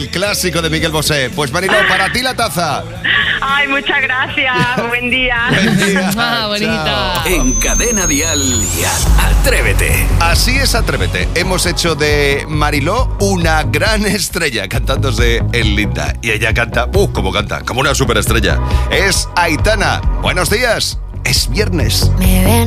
el clásico de Miguel Bosé. Pues Mariló, para ti la taza. Ay, muchas gracias. Buen día. Buen día. Bonita. En Cadena Dial, Atrévete. Así es, Atrévete. Hemos hecho de Mariló una gran estrella cantándose en Linda. Y ella canta, como canta, como una superestrella. Es Aitana. Buenos días. Es viernes. Me ven